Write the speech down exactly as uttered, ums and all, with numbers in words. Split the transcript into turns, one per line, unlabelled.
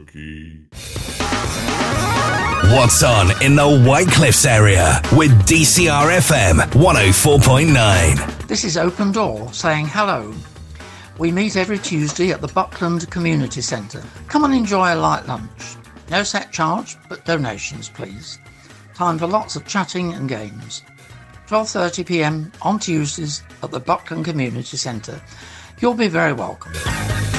Monkey.
What's on in the White Cliffs area with D C R F M one oh four point nine.
This is Open Door saying hello. We meet every Tuesday at the Buckland Community Centre. Come and enjoy a light lunch. No set charge, but donations, please. Time for lots of chatting and games. twelve thirty p m on Tuesdays at the Buckland Community Centre. You'll be very welcome.